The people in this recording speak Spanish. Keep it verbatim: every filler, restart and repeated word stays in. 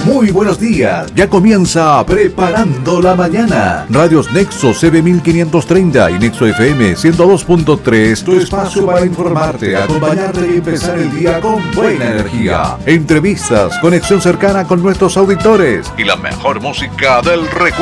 Muy buenos días. Ya comienza Preparando la Mañana. Radios Nexo C B mil quinientos treinta y Nexo F M ciento dos punto tres. Tu espacio para informarte, acompañarte y empezar el día con buena energía. Entrevistas, conexión cercana con nuestros auditores y la mejor música del recuerdo.